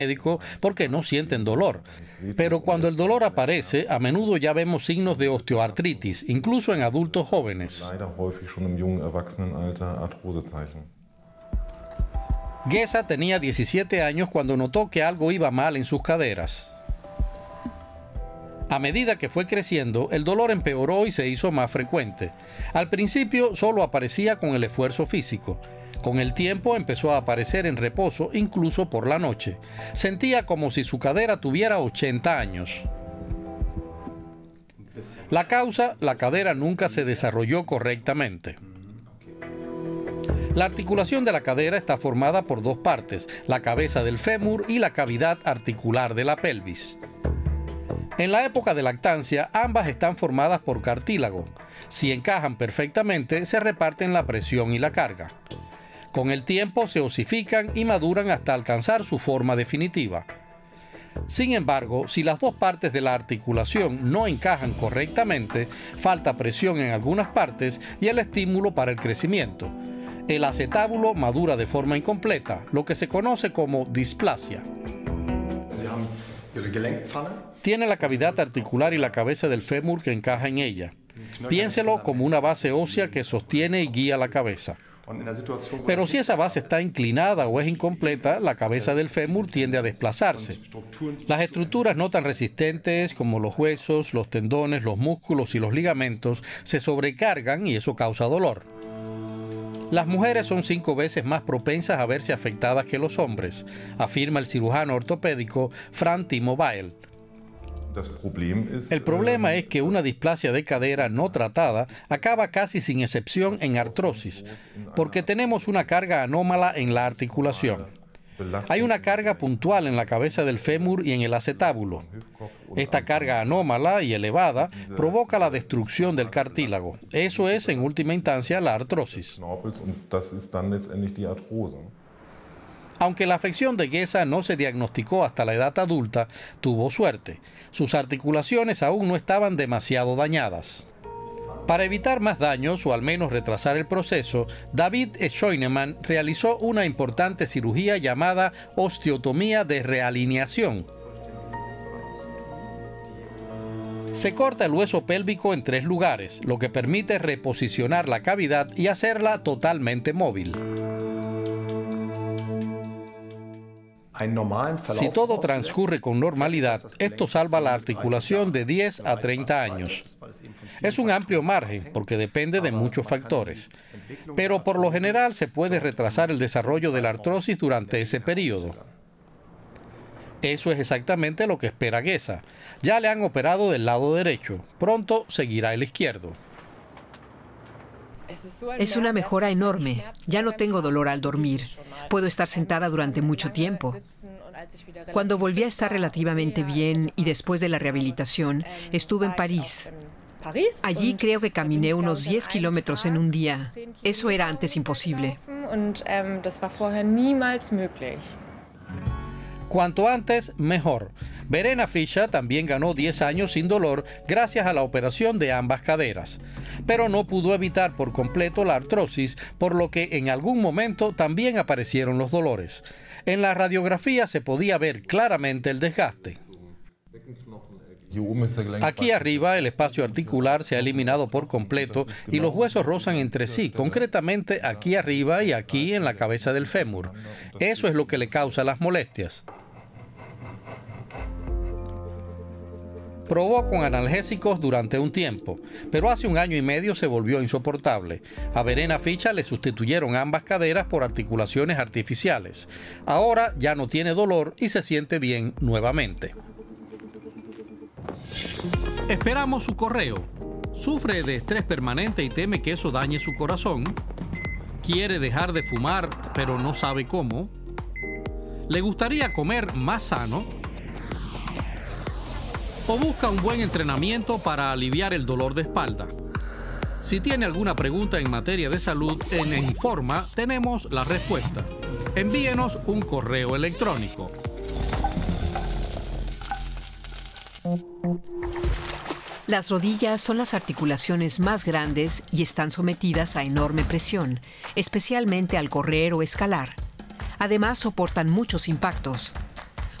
médico porque no sienten dolor. Pero cuando el dolor aparece, a menudo ya vemos signos de osteoartritis, incluso en adultos jóvenes. Gesa tenía 17 años cuando notó que algo iba mal en sus caderas. A medida que fue creciendo, el dolor empeoró y se hizo más frecuente. Al principio solo aparecía con el esfuerzo físico. Con el tiempo empezó a aparecer en reposo, incluso por la noche. Sentía como si su cadera tuviera 80 años. La causa, la cadera nunca se desarrolló correctamente. La articulación de la cadera está formada por dos partes, la cabeza del fémur y la cavidad articular de la pelvis. En la época de lactancia, ambas están formadas por cartílago. Si encajan perfectamente, se reparten la presión y la carga. Con el tiempo se osifican y maduran hasta alcanzar su forma definitiva. Sin embargo, si las dos partes de la articulación no encajan correctamente, falta presión en algunas partes y el estímulo para el crecimiento. El acetábulo madura de forma incompleta, lo que se conoce como displasia. Tiene la cavidad articular y la cabeza del fémur que encaja en ella. Piénselo como una base ósea que sostiene y guía la cabeza. Pero si esa base está inclinada o es incompleta, la cabeza del fémur tiende a desplazarse. Las estructuras no tan resistentes como los huesos, los tendones, los músculos y los ligamentos se sobrecargan y eso causa dolor. Las mujeres son 5 veces más propensas a verse afectadas que los hombres, afirma el cirujano ortopédico Frank Timo Weil. El problema es que una displasia de cadera no tratada acaba casi sin excepción en artrosis, porque tenemos una carga anómala en la articulación. Hay una carga puntual en la cabeza del fémur y en el acetábulo. Esta carga anómala y elevada provoca la destrucción del cartílago. Eso es, en última instancia, la artrosis. Aunque la afección de Gesa no se diagnosticó hasta la edad adulta, tuvo suerte. Sus articulaciones aún no estaban demasiado dañadas. Para evitar más daños o al menos retrasar el proceso, David Schoenemann realizó una importante cirugía llamada osteotomía de realineación. Se corta el hueso pélvico en 3 lugares, lo que permite reposicionar la cavidad y hacerla totalmente móvil. Si todo transcurre con normalidad, esto salva la articulación de 10 a 30 años. Es un amplio margen porque depende de muchos factores, pero por lo general se puede retrasar el desarrollo de la artrosis durante ese periodo. Eso es exactamente lo que espera Gesa. Ya le han operado del lado derecho, pronto seguirá el izquierdo. Es una mejora enorme. Ya no tengo dolor al dormir. Puedo estar sentada durante mucho tiempo. Cuando volví a estar relativamente bien y después de la rehabilitación, estuve en París. Allí creo que caminé unos 10 kilómetros en un día. Eso era antes imposible. Cuanto antes, mejor. Verena Fischer también ganó 10 años sin dolor gracias a la operación de ambas caderas, pero no pudo evitar por completo la artrosis, por lo que en algún momento también aparecieron los dolores. En la radiografía se podía ver claramente el desgaste. Aquí arriba el espacio articular se ha eliminado por completo y los huesos rozan entre sí, concretamente aquí arriba y aquí en la cabeza del fémur. Eso es lo que le causa las molestias. Probó con analgésicos durante un tiempo, pero hace 1 año y medio se volvió insoportable. A Verena Fischer le sustituyeron ambas caderas por articulaciones artificiales. Ahora ya no tiene dolor y se siente bien nuevamente. Esperamos su correo. ¿Sufre de estrés permanente y teme que eso dañe su corazón? ¿Quiere dejar de fumar pero no sabe cómo? ¿Le gustaría comer más sano? ¿O busca un buen entrenamiento para aliviar el dolor de espalda? Si tiene alguna pregunta en materia de salud, en Informa tenemos la respuesta. Envíenos un correo electrónico. Las rodillas son las articulaciones más grandes y están sometidas a enorme presión, especialmente al correr o escalar. Además, soportan muchos impactos.